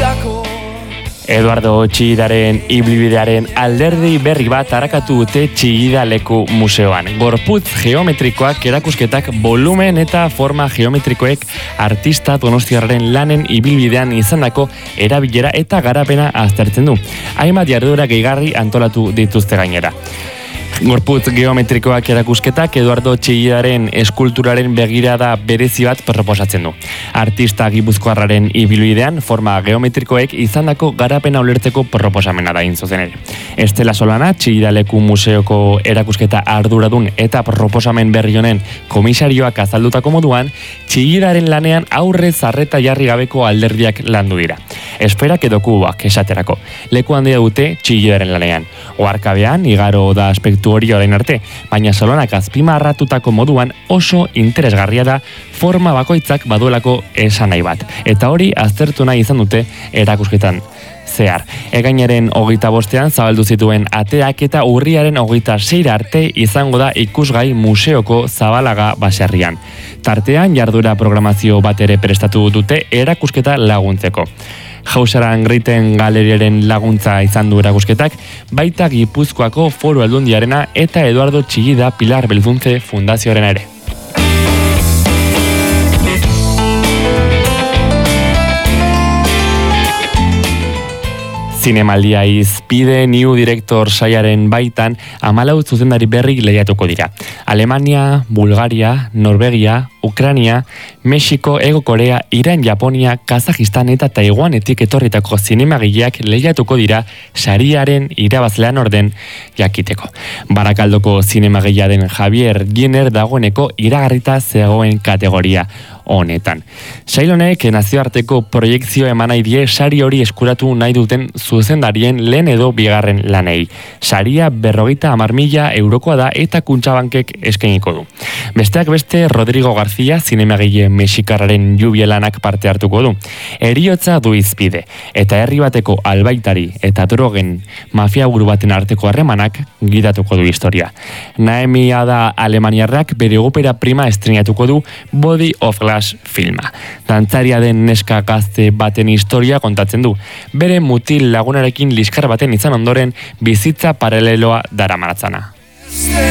Eduardo Txillidaren ibilbidearen alderdi berri bat arakatu dute Txillida Leku Museoan. Gorputz geometrikoak, erakusketak, volumen eta forma geometrikoek artista donostiarraren lanen ibilbidean izandako erabilera eta garapena aztertzen du. Hainbat jarduera gehigarri antolatu dituzte gainera. Gorputz geometrikoak erakusketak Eduardo Txillidaren eskulturaren begirada berezi bat proposatzen du. Artista gipuzkoarraren ibilbidean forma geometrikoek izandako garapena ulertzeko proposamena da zuzen ere. Estela Solana, Txillida Leku Museoko erakusketa arduradun eta proposamen berri honen komisarioak azaldutako moduan, Txillidaren lanean aurre zarreta jarri gabeko alderdiak landu dira. Esperak edo kuboak esaterako. Leku handia dute Txillidaren lanean. Oharkabean, igaro da aspektu hori orain arte, baina Solonak azpimarratutako moduan oso interesgarria da forma bakoitzak baduelako esan nahi bat. Eta hori aztertu nahi izan dute erakusketan zehar. Ekainaren 25ean zabaldu zituen ateak eta urriaren 26 arte izango da ikusgai museoko Zabalaga baserrian. Tartean jardura programazio bat ere prestatu dute erakusketa laguntzeko. Jausaran Greiten galeriaren laguntza izan du erakusketak, baita Gipuzkoako Foru Aldundiarena eta Eduardo Txillida Pilar Belduntze Fundazioarena ere. Zinemaldia Izpide New Director saiaren baitan 14 zuzendari berri lehiatuko dira. Alemania, Bulgaria, Norvegia, Ukraina, Mexiko, Hego Korea, Iran, Japonia, Kazajistan eta Taiwanetik etorritako zinemagileak lehiatuko dira sariaren irabazlean orden jakiteko. Barakaldoko zinemagilea den Javier Giner dagoeneko iragarrita zegoen kategoria honetan. Sail honek nazioarteko proiekzio eman nahi die sari hori eskuratu nahi duten zuzendarien lehen edo bigarren lanei. Saria 50.000 eurokoa da eta Kuntxabankek eskainiko du. Besteak beste Rodrigo García zinemagile mexikarraren jubielanak parte hartuko du. Heriotza du Izpide eta herri bateko albaitari eta drogen mafiaburu baten arteko harremanak gidatuko du historia. Naemi Ada alemaniarrak bere opera prima estrenatuko du Body of Glass filma. Dantzaria den neska gazte baten historia kontatzen du. Bere mutil lagunarekin liskar baten izan ondoren bizitza paraleloa daramaratzana.